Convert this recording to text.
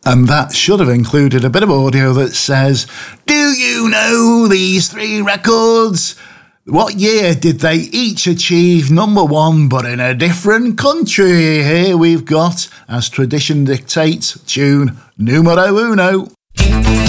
And that should have included a bit of audio that says, "Do you know these three records? What year did they each achieve number one, but in a different country?" Here we've got, as tradition dictates, tune numero uno.